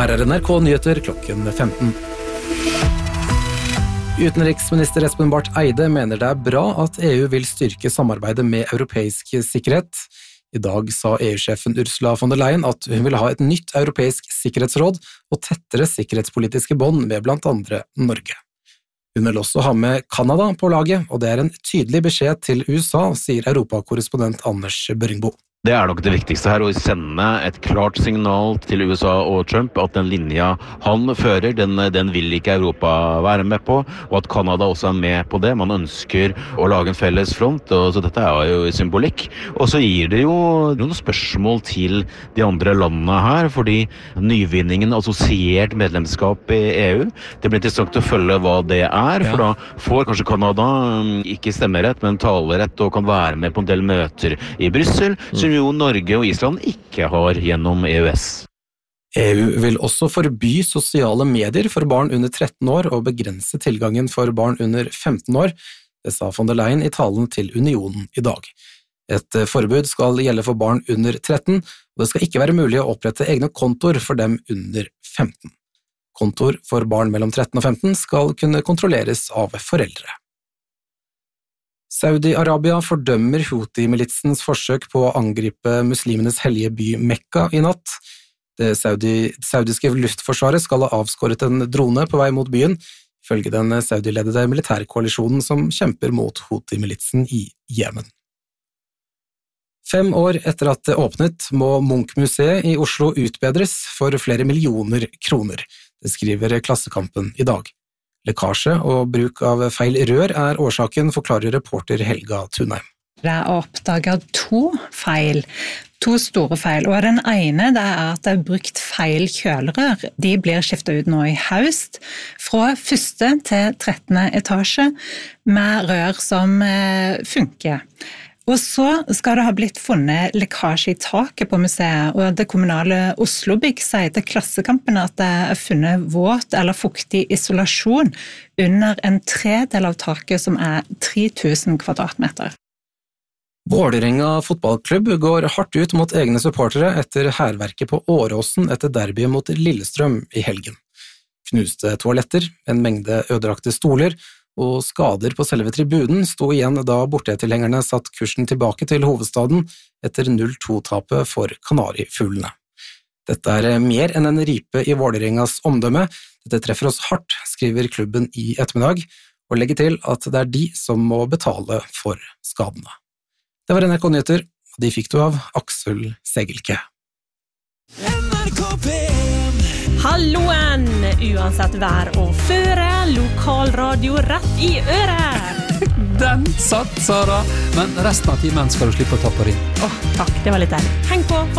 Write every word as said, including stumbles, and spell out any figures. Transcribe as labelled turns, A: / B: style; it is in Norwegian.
A: Her er N R K Nyheter klokken femten. Utenriksminister Espen Barth Eide mener det er bra at E U vil styrke samarbeidet med europeisk sikkerhet. I dag sa E U-sjefen Ursula von der Leyen at hun vil ha et nytt europeisk sikkerhetsråd og tettere sikkerhetspolitiske bånd med blant andre Norge. Hun vil også ha med Kanada på laget, og det er en tydelig beskjed til U S A, sier europakorrespondent Anders Børingbo.
B: Det er nok det viktigste her, å sende et klart signal til U S A og Trump at den linja han fører, den, den vil ikke Europa være med på, og at Kanada også er med på det. Man ønsker å lage en felles front, og så dette er jo symbolikk. Og så gir det jo noen spørsmål til de andre landene her, fordi nyvinningen assosiert medlemskap i E U, det blir interessant å følge hva det er, for da får kanskje Kanada ikke stemmerett, men talerett og kan være med på en del møter i Brussel, som jo Norge og Island ikke har gjennom E U S.
A: E U vil også forby sosiale medier for barn under tretten år og begrense tilgangen for barn under femten år, det sa von der Leyen i talen til Unionen i dag. Et forbud skal gjelde for barn under tretten, og det skal ikke være mulig å opprette egne kontoer for dem under femten. Kontoer for barn mellom tretten og femten skal kunne kontrolleres av foreldre. Saudi-Arabia fordømmer Houthi-militsens forsøk på å angripe muslimenes hellige by Mekka i natt. Det saudi, saudiske luftforsvaret skal ha avskåret en drone på vei mot byen, ifølge den saudiledede militærkoalisjonen som kjemper mot Houthi-militsen i Jemen. Fem år etter at det åpnet, må Munch-museet i Oslo utbedres for flere millioner kroner. Det skriver Klassekampen i dag. Lekkasje og bruk av feil rør er årsaken, forklarer reporter Helga Tunheim.
C: Det er oppdaget to feil, to store feil, og den ene det er at det er brukt feil kjølerør. De blir skiftet ut nå i høst, fra første til trettende etasje, med rør som funker. Og så skal det ha blitt funnet lekkasje i taket på museet, og det kommunale Oslobygg sier til Klassekampen at det er funnet våt eller fuktig isolasjon under en tredel av taket som er tre tusen kvadratmeter.
A: Vålerenga fotballklubb går hardt ut mot egne supportere etter hærverket på Åråsen etter derbyet mot Lillestrøm i helgen. Knuste toaletter, en mengde ødelagte stoler og skader på selve tribunen sto igjen da bortetilhengerne satt kursen tilbake til hovedstaden etter null to-tapet for Kanarifuglene. Dette er mer enn en ripe i Vålerengas omdømme. Dette treffer oss hardt, skriver klubben i ettermiddag, og legger til at det er de som må betale for skadene. Det var N R K Nyheter, og de fikk du av Aksel Segelke.
D: N R K P M.
E: Halloen! Uansett vær og føre, lokalradio rett i øret!
F: Den satt, Sara! Men resten av timen skal du slippe å ta på inn.
E: Åh, takk, det var litt deilig. Heng på!